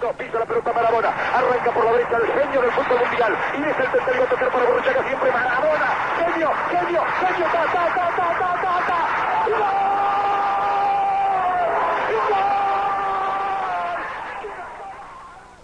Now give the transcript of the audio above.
2, pisa la pelota Maradona, arranca por la derecha el genio del fútbol mundial, y es el tercero a tocar para Borruchaga, siempre Maradona, genio, ta,